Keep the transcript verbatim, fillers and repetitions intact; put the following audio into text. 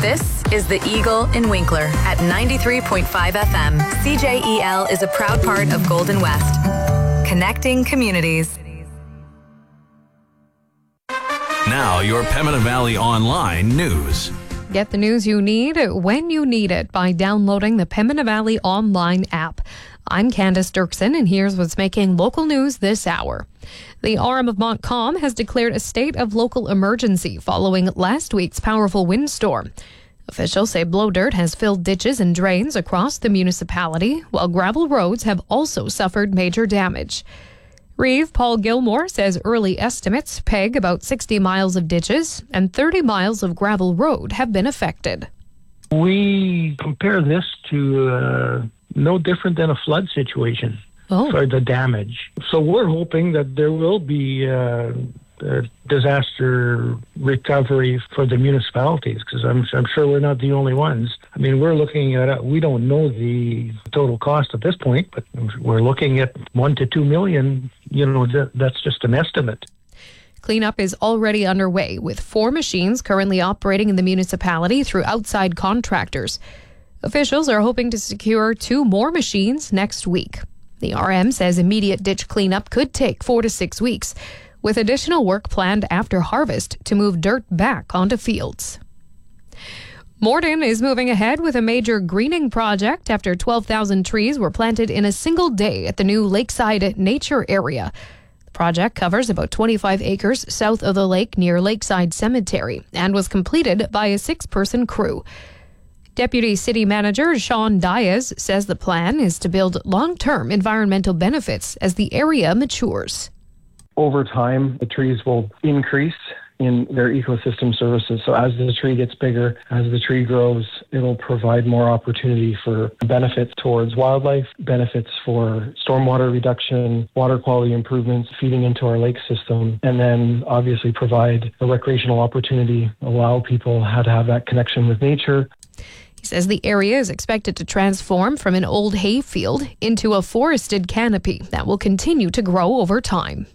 This is The Eagle in Winkler at ninety-three point five F M. C J E L is a proud part of Golden West. Connecting communities. Now, your Pembina Valley Online news. Get the news you need when you need it by downloading the Pembina Valley Online app. I'm Candace Dirksen, and here's what's making local news this hour. The R M of Montcalm has declared a state of local emergency following last week's powerful windstorm. Officials say blow dirt has filled ditches and drains across the municipality, while gravel roads have also suffered major damage. Reeve Paul Gilmore says early estimates peg about sixty miles of ditches and thirty miles of gravel road have been affected. We compare this to uh, no different than a flood situation oh. for the damage. So we're hoping that there will be uh, a disaster recovery for the municipalities, because I'm, I'm sure we're not the only ones. I mean, we're looking at it. We don't know the total cost at this point, but we're looking at one to two million. You know, that, that's just an estimate. Cleanup is already underway, with four machines currently operating in the municipality through outside contractors. Officials are hoping to secure two more machines next week. The R M says immediate ditch cleanup could take four to six weeks, with additional work planned after harvest to move dirt back onto fields. Morden is moving ahead with a major greening project after twelve thousand trees were planted in a single day at the new Lakeside Nature Area. The project covers about twenty-five acres south of the lake near Lakeside Cemetery and was completed by a six-person crew. Deputy City Manager Sean Diaz says the plan is to build long-term environmental benefits as the area matures. Over time, the trees will increase in their ecosystem services. So as the tree gets bigger, as the tree grows, it'll provide more opportunity for benefits towards wildlife, benefits for stormwater reduction, water quality improvements, feeding into our lake system, and then obviously provide a recreational opportunity, allow people how to have that connection with nature. He says the area is expected to transform from an old hay field into a forested canopy that will continue to grow over time.